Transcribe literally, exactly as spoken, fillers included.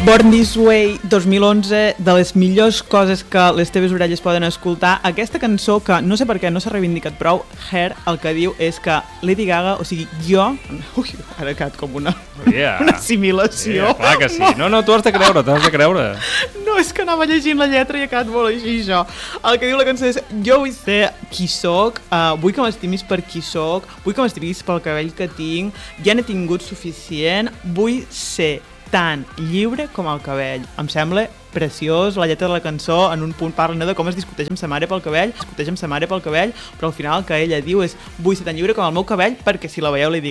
Born This Way dos mil onze, de les millors coses que les teves orelles poden escoltar. Aquesta cançó, que no sé per què no s'ha reivindicat prou, Hair, el que diu és que Lady Gaga, o sigui, jo... Ui, ara ha quedat com una, yeah. una assimilació. Yeah, clar que sí. No, no, tu has de creure, t'has de creure. No, és que anava llegint la lletra i ha quedat molt així, això. El que diu la cançó és: jo vull ser qui soc, uh, vull que m'estimis per qui soc, vull que m'estimis pel cabell que tinc, ja n'he tingut suficient, vull ser tan lliure com el cabell. Em sembla preciós. La lletra de la cançó en un punt parla no, de com es discuteix amb sa mare pel cabell, discuteix amb sa mare pel cabell, però al final el que ella diu és: vull ser tan lliure com el meu cabell, perquè si la veieu li dic